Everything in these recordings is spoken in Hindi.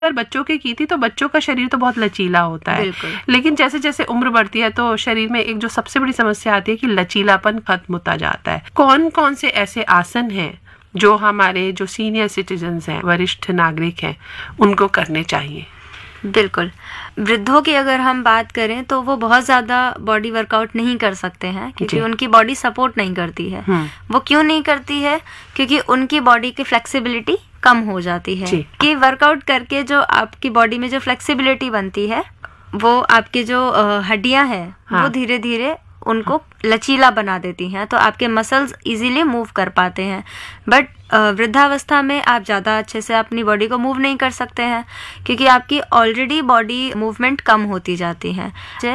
अगर बच्चों की थी तो बच्चों का शरीर तो बहुत लचीला होता है, लेकिन जैसे जैसे उम्र बढ़ती है तो शरीर में एक जो सबसे बड़ी समस्या आती है कि लचीलापन खत्म होता जाता है। कौन कौन से ऐसे आसन हैं जो हमारे जो सीनियर सिटीजन्स हैं, वरिष्ठ नागरिक हैं, उनको करने चाहिए? बिल्कुल, वृद्धों की अगर हम बात करें तो वो बहुत ज़्यादा बॉडी वर्कआउट नहीं कर सकते हैं क्योंकि उनकी बॉडी सपोर्ट नहीं करती है। वो क्यों नहीं करती है? क्योंकि उनकी बॉडी की फ्लेक्सिबिलिटी कम हो जाती है। कि वर्कआउट करके जो आपकी बॉडी में जो फ्लेक्सिबिलिटी बनती है वो आपके जो हड्डियां हैं वो धीरे धीरे उनको लचीला बना देती हैं, तो आपके मसल्स इजीली मूव कर पाते हैं। बट वृद्धावस्था में आप ज़्यादा अच्छे से अपनी बॉडी को मूव नहीं कर सकते हैं क्योंकि आपकी ऑलरेडी बॉडी मूवमेंट कम होती जाती है।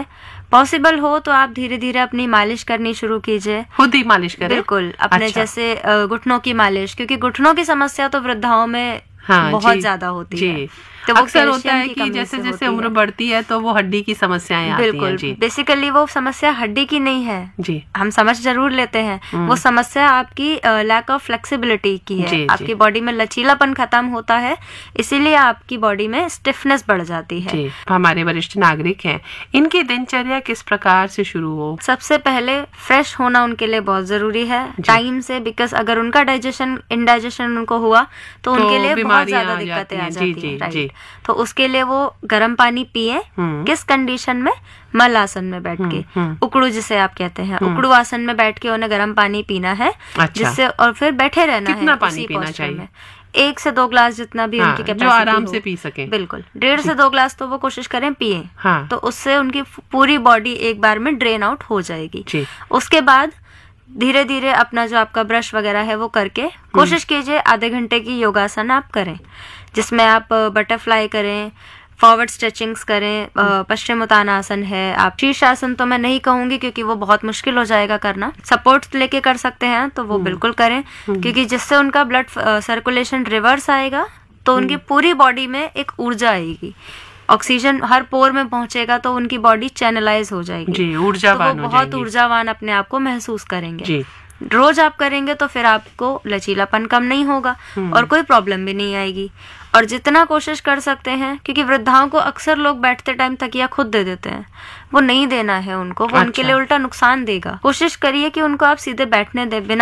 पॉसिबल हो तो आप धीरे धीरे अपनी मालिश करनी शुरू कीजिए, खुद ही मालिश करें। बिल्कुल, अपने जैसे घुटनों की मालिश, क्योंकि घुटनों की समस्या तो वृद्धाओं में बहुत ज्यादा होती है। तो वो अक्सर होता है कि जैसे जैसे उम्र बढ़ती है तो वो हड्डी की समस्याएं आती हैं। बिल्कुल, बेसिकली वो समस्या हड्डी की नहीं है जी, हम समझ जरूर लेते हैं। वो समस्या आपकी लैक ऑफ फ्लेक्सिबिलिटी की है। आपकी बॉडी में लचीलापन खत्म होता है, इसीलिए आपकी बॉडी में स्टिफनेस बढ़ जाती है। हमारे वरिष्ठ नागरिक हैं, इनकी दिनचर्या किस प्रकार से शुरू हो? सबसे पहले फ्रेश होना उनके लिए बहुत जरूरी है टाइम से, बिकॉज अगर उनका डाइजेशन इंडाइजेशन उनको हुआ तो उनके लिए बहुत ज्यादा दिक्कतें आ जाती है। तो उसके लिए वो गर्म पानी पिए। किस कंडीशन में? मल आसन में बैठ के, उकड़ू जिसे आप कहते हैं, उकड़ू आसन में बैठ के उन्हें गर्म पानी पीना है। जिससे और फिर बैठे रहना है। कितना पानी पीना चाहिए? 1 से 2 ग्लास जितना भी उनकी कैपेसिटी जो आराम से पी सके। बिल्कुल, 1.5 से 2 ग्लास तो वो कोशिश करें पिए। तो उससे उनकी पूरी बॉडी एक बार में ड्रेन आउट हो जाएगी। उसके बाद धीरे धीरे अपना जो आपका ब्रश वगैरह है वो करके कोशिश कीजिए आधे घंटे की योगासन आप करें, जिसमें आप बटरफ्लाई करें, फॉरवर्ड स्ट्रेचिंग्स करें, पश्चिमोत्तानासन है। आप शीर्षासन तो मैं नहीं कहूंगी क्योंकि वो बहुत मुश्किल हो जाएगा करना। सपोर्ट लेके कर सकते हैं तो वो बिल्कुल करें, क्योंकि जिससे उनका ब्लड सर्कुलेशन रिवर्स आएगा तो उनकी पूरी बॉडी में एक ऊर्जा आएगी, ऑक्सीजन हर पोर में पहुंचेगा तो उनकी बॉडी चैनलाइज हो जाएगी, ऊर्जावान, तो वो बहुत ऊर्जावान अपने आप को महसूस करेंगे। रोज आप करेंगे तो फिर आपको लचीलापन कम नहीं होगा और कोई प्रॉब्लम भी नहीं आएगी। और जितना कोशिश कर सकते हैं, क्योंकि वृद्धाओं को अक्सर लोग बैठते टाइम तकिया खुद दे देते हैं, वो नहीं देना है उनको, वो उनके लिए उल्टा नुकसान देगा। कोशिश करिए कि उनको आप सीधे बैठने दें, बिना